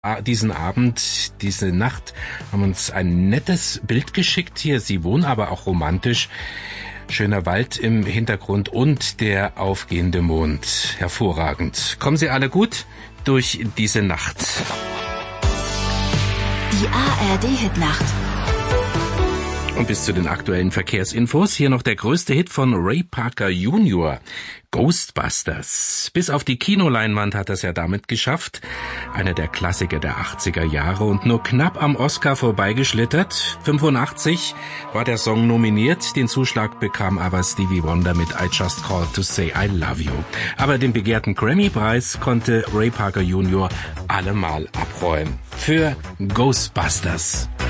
diesen Abend, diese Nacht, haben uns ein nettes Bild geschickt hier. Sie wohnen aber auch romantisch. Schöner Wald im Hintergrund und der aufgehende Mond. Hervorragend. Kommen Sie alle gut durch diese Nacht. Die ARD-Hitnacht. Und bis zu den aktuellen Verkehrsinfos hier noch der größte Hit von Ray Parker Jr., Ghostbusters. Bis auf die Kinoleinwand hat er es ja damit geschafft. Einer der Klassiker der 80er Jahre und nur knapp am Oscar vorbeigeschlittert. 85 war der Song nominiert, den Zuschlag bekam aber Stevie Wonder mit I Just Called to Say I Love You. Aber den begehrten Grammy-Preis konnte Ray Parker Jr. allemal abräumen. Für Ghostbusters.